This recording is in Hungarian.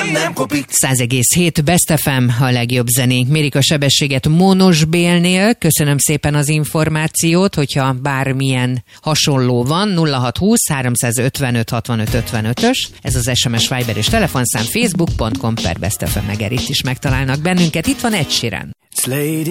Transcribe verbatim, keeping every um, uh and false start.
nem kopik. száz egész hét Best ef em, a legjobb zenénk. Mérik a sebességet Monosbélnél. Köszönöm szépen az információt, hogyha bármilyen hasonló van. nulla hat húsz háromszázötvenöt hatvanöt ötvenötös. Ez az es em es, Viber és telefonszám. facebook pont com per Best ef em Egerit is megtalálnak bennünket. Itt van Ed Sheeran.